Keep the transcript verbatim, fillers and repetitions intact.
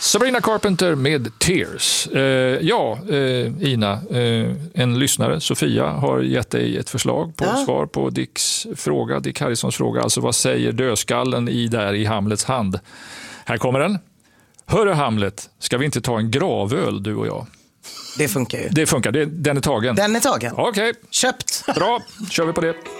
Sabrina Carpenter med Tears. Eh, ja, eh, Ina, eh, en lyssnare, Sofia, har gett dig ett förslag på ja. svar på Dicks fråga, Dick Harrisons fråga. Alltså vad säger dödskallen i där i Hamlets hand? Här kommer den. Hörru Hamlet, ska vi inte ta en gravöl du och jag? Det funkar ju. Det funkar, det, den är tagen. Den är tagen. Okej. Okay. Köpt. Bra, kör vi på det.